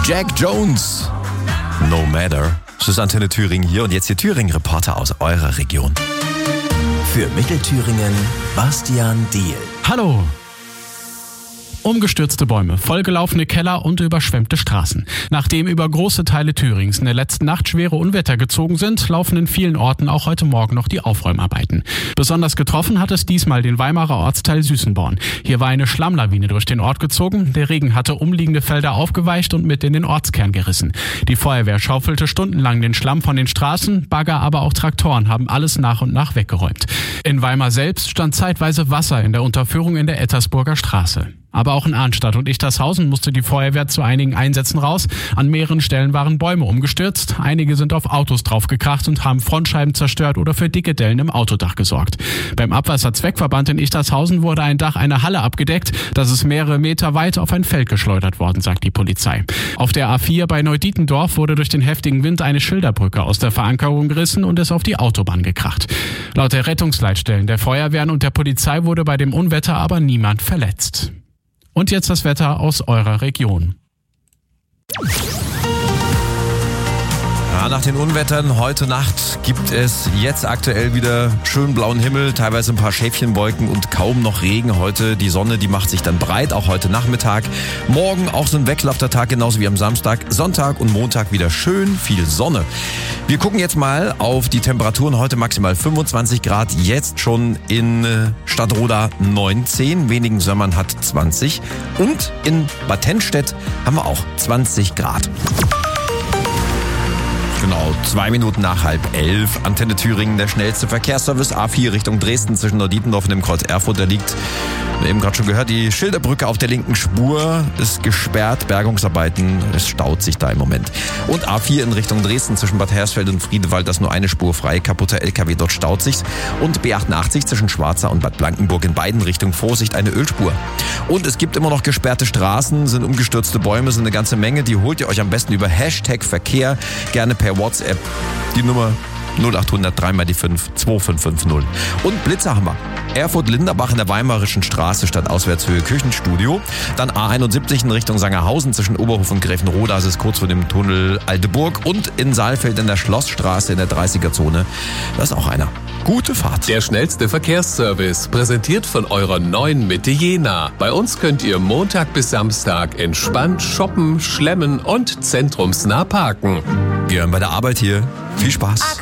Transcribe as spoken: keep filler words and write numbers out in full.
Jack Jones, No Matter. Das ist Antenne Thüringen hier und jetzt hier Thüringen-Reporter aus eurer Region. Für Mittelthüringen, Bastian Diehl. Hallo! Umgestürzte Bäume, vollgelaufene Keller und überschwemmte Straßen. Nachdem über große Teile Thürings in der letzten Nacht schwere Unwetter gezogen sind, laufen in vielen Orten auch heute Morgen noch die Aufräumarbeiten. Besonders getroffen hat es diesmal den Weimarer Ortsteil Süßenborn. Hier war eine Schlammlawine durch den Ort gezogen. Der Regen hatte umliegende Felder aufgeweicht und mit in den Ortskern gerissen. Die Feuerwehr schaufelte stundenlang den Schlamm von den Straßen, Bagger, aber auch Traktoren haben alles nach und nach weggeräumt. In Weimar selbst stand zeitweise Wasser in der Unterführung in der Ettersburger Straße. Aber auch in Arnstadt und Ichtershausen musste die Feuerwehr zu einigen Einsätzen raus. An mehreren Stellen waren Bäume umgestürzt. Einige sind auf Autos draufgekracht und haben Frontscheiben zerstört oder für dicke Dellen im Autodach gesorgt. Beim Abwasserzweckverband in Ichtershausen wurde ein Dach einer Halle abgedeckt. Das ist mehrere Meter weit auf ein Feld geschleudert worden, sagt die Polizei. Auf der A vier bei Neudietendorf wurde durch den heftigen Wind eine Schilderbrücke aus der Verankerung gerissen und ist auf die Autobahn gekracht. Laut der Rettungsleitstellen der Feuerwehren und der Polizei wurde bei dem Unwetter aber niemand verletzt. Und jetzt das Wetter aus eurer Region. Ja, nach den Unwettern heute Nacht gibt es jetzt aktuell wieder schön blauen Himmel, teilweise ein paar Schäfchenwolken und kaum noch Regen. Heute die Sonne, die macht sich dann breit, auch heute Nachmittag. Morgen auch so ein wechselhafter Tag, genauso wie am Samstag. Sonntag und Montag wieder schön viel Sonne. Wir gucken jetzt mal auf die Temperaturen. Heute maximal fünfundzwanzig Grad, jetzt schon in Stadtroda neunzehn, wenigen Sömmern hat zwanzig und in Bad Tennstedt haben wir auch zwanzig Grad. Genau, zwei Minuten nach halb elf. Antenne Thüringen, der schnellste Verkehrsservice A vier Richtung Dresden zwischen Neudietendorf und dem Kreuz Erfurt. Da liegt, wir haben eben gerade schon gehört, die Schilderbrücke auf der linken Spur ist gesperrt. Bergungsarbeiten, es staut sich da im Moment. Und A vier in Richtung Dresden zwischen Bad Hersfeld und Friedewald, da ist nur eine Spur frei. Kaputter L K W, dort staut sich. Und B achtundachtzig zwischen Schwarza und Bad Blankenburg in beiden Richtungen. Vorsicht, eine Ölspur. Und es gibt immer noch gesperrte Straßen, sind umgestürzte Bäume, sind eine ganze Menge. Die holt ihr euch am besten über Hashtag Verkehr, gerne per WhatsApp, die Nummer null acht hundert drei mal die fünf zwei fünf fünf null. Und Blitzer haben wir. Erfurt-Linderbach in der Weimarischen Straße statt Auswärtshöhe Küchenstudio. Dann A einundsiebzig in Richtung Sangerhausen zwischen Oberhof und Gräfenroda, das ist kurz vor dem Tunnel Alteburg. Und in Saalfeld in der Schlossstraße in der dreißiger-Zone, da ist auch einer. Gute Fahrt. Der schnellste Verkehrsservice, präsentiert von eurer neuen Mitte Jena. Bei uns könnt ihr Montag bis Samstag entspannt shoppen, schlemmen und zentrumsnah parken. Wir hören bei der Arbeit hier. Viel Spaß.